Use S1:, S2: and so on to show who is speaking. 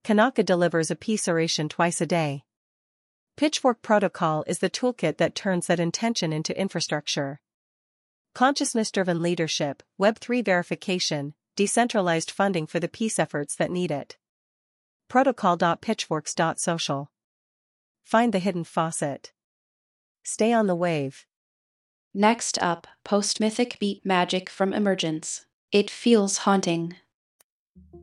S1: Kanaka delivers a peace oration twice a day. Pitchfork Protocol is the toolkit that turns that intention into infrastructure. Consciousness-driven leadership, Web3 verification, decentralized funding for the peace efforts that need it. Protocol.pitchforks.social. Find the hidden faucet. Stay on the wave.
S2: Next up, post-mythic beat magic from Emergence. It feels haunting.